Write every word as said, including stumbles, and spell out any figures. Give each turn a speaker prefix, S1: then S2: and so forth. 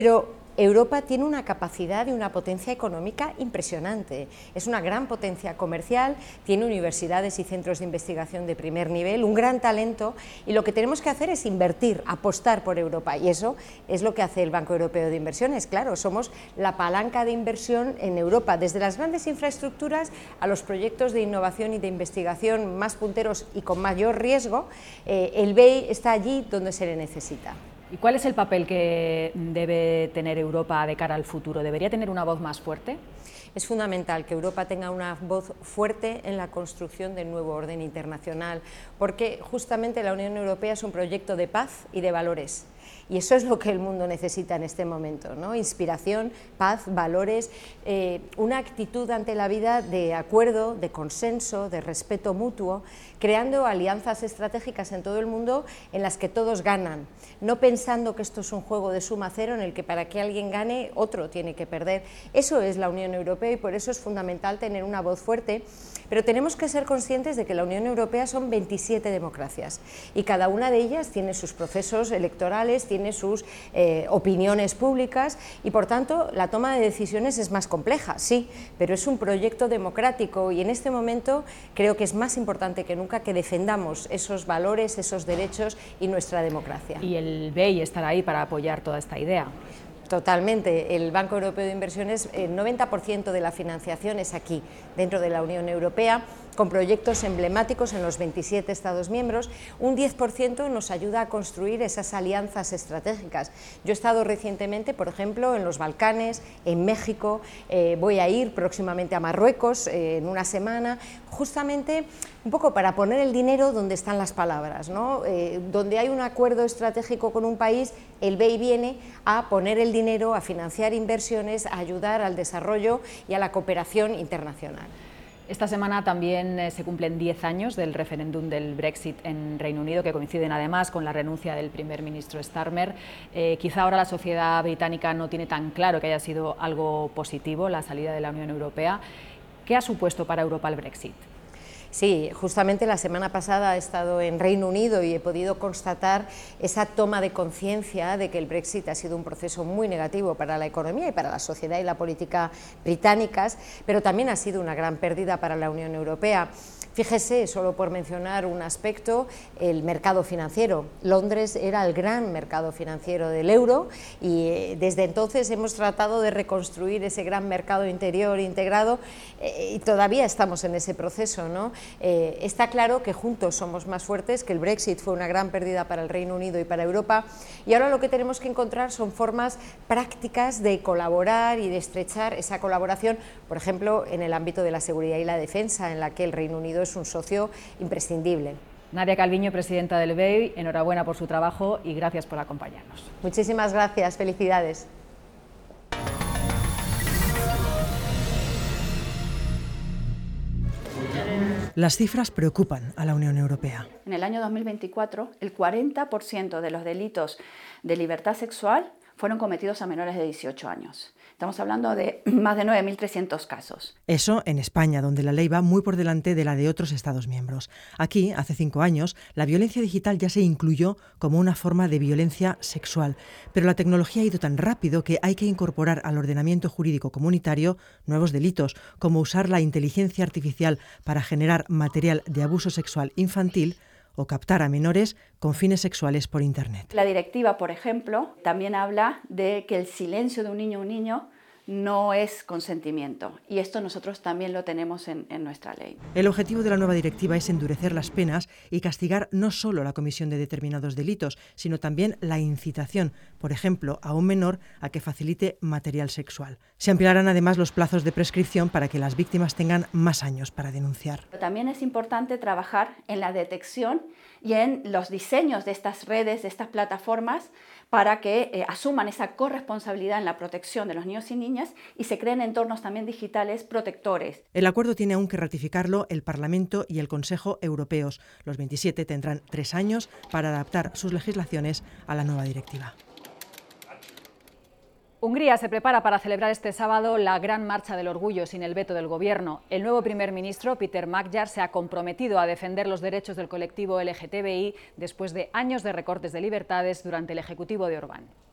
S1: Pero Europa tiene una capacidad y una potencia económica impresionante. Es una gran potencia comercial, tiene universidades y centros de investigación de primer nivel, un gran talento, y lo que tenemos que hacer es invertir, apostar por Europa, y eso es lo que hace el Banco Europeo de Inversiones. Claro, somos la palanca de inversión en Europa, desde las grandes infraestructuras a los proyectos de innovación y de investigación más punteros y con mayor riesgo. eh, el B E I está allí donde se le necesita.
S2: ¿Y cuál es el papel que debe tener Europa de cara al futuro? ¿Debería tener una voz más fuerte?
S1: Es fundamental que Europa tenga una voz fuerte en la construcción del nuevo orden internacional, porque justamente la Unión Europea es un proyecto de paz y de valores. Y eso es lo que el mundo necesita en este momento, ¿no? Inspiración, paz, valores, eh, una actitud ante la vida de acuerdo, de consenso, de respeto mutuo, creando alianzas estratégicas en todo el mundo en las que todos ganan, no pensando que esto es un juego de suma cero en el que para que alguien gane, otro tiene que perder. Eso es la Unión Europea y por eso es fundamental tener una voz fuerte, pero tenemos que ser conscientes de que la Unión Europea son veintisiete democracias y cada una de ellas tiene sus procesos electorales, tiene sus eh, opiniones públicas y por tanto la toma de decisiones es más compleja, sí, pero es un proyecto democrático y en este momento creo que es más importante que nunca que defendamos esos valores, esos derechos y nuestra democracia.
S2: Y el B E I estará ahí para apoyar toda esta idea.
S1: Totalmente. El Banco Europeo de Inversiones, el noventa por ciento de la financiación es aquí, dentro de la Unión Europea, con proyectos emblemáticos en los veintisiete Estados miembros. Un diez por ciento nos ayuda a construir esas alianzas estratégicas. Yo he estado recientemente, por ejemplo, en los Balcanes, en México, eh, voy a ir próximamente a Marruecos eh, en una semana, justamente un poco para poner el dinero donde están las palabras, ¿no? Eh, donde hay un acuerdo estratégico con un país, el B E I viene a poner el dinero, a financiar inversiones, a ayudar al desarrollo y a la cooperación internacional.
S2: Esta semana también eh, se cumplen diez años del referéndum del Brexit en Reino Unido, que coinciden además con la renuncia del primer ministro Starmer. Eh, quizá ahora la sociedad británica no tiene tan claro que haya sido algo positivo la salida de la Unión Europea. ¿Qué ha supuesto para Europa el Brexit?
S1: Sí, justamente la semana pasada he estado en Reino Unido y he podido constatar esa toma de conciencia de que el Brexit ha sido un proceso muy negativo para la economía y para la sociedad y la política británicas, pero también ha sido una gran pérdida para la Unión Europea. Fíjese, solo por mencionar un aspecto, el mercado financiero. Londres era el gran mercado financiero del euro y eh, desde entonces hemos tratado de reconstruir ese gran mercado interior integrado eh, y todavía estamos en ese proceso, ¿no? Eh, está claro que juntos somos más fuertes, que el Brexit fue una gran pérdida para el Reino Unido y para Europa y ahora lo que tenemos que encontrar son formas prácticas de colaborar y de estrechar esa colaboración, por ejemplo, en el ámbito de la seguridad y la defensa, en la que el Reino Unido es un socio imprescindible.
S2: Nadia Calviño, presidenta del B E I, enhorabuena por su trabajo y gracias por acompañarnos.
S1: Muchísimas gracias, felicidades.
S3: Las cifras preocupan a la Unión Europea.
S4: En el año dos mil veinticuatro, el cuarenta por ciento de los delitos de libertad sexual fueron cometidos a menores de dieciocho años. Estamos hablando de más de nueve mil trescientos casos.
S3: Eso en España, donde la ley va muy por delante de la de otros Estados miembros. Aquí, hace cinco años, la violencia digital ya se incluyó como una forma de violencia sexual. Pero la tecnología ha ido tan rápido que hay que incorporar al ordenamiento jurídico comunitario nuevos delitos, como usar la inteligencia artificial para generar material de abuso sexual infantil o captar a menores con fines sexuales por Internet.
S4: La directiva, por ejemplo, también habla de que el silencio de un niño o un niño no es consentimiento, y esto nosotros también lo tenemos en, en nuestra ley.
S3: El objetivo de la nueva directiva es endurecer las penas y castigar no solo la comisión de determinados delitos, sino también la incitación, por ejemplo, a un menor a que facilite material sexual. Se ampliarán además los plazos de prescripción para que las víctimas tengan más años para denunciar.
S4: También es importante trabajar en la detección y en los diseños de estas redes, de estas plataformas, para que eh, asuman esa corresponsabilidad en la protección de los niños y niñas y se creen entornos también digitales protectores.
S3: El acuerdo tiene aún que ratificarlo el Parlamento y el Consejo Europeos. Los veintisiete tendrán tres años para adaptar sus legislaciones a la nueva directiva.
S2: Hungría se prepara para celebrar este sábado la Gran Marcha del Orgullo sin el veto del Gobierno. El nuevo primer ministro, Péter Magyar, se ha comprometido a defender los derechos del colectivo L G T B I después de años de recortes de libertades durante el ejecutivo de Orbán.